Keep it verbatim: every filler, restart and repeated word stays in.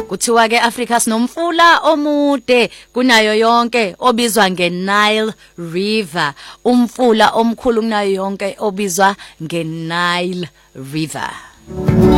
Kuthiwa ke Africa sinomfula omude kunayo yonke obizwa ngeNile River. Umfula omkhulu kunayo yonke obizwa ngeNile River.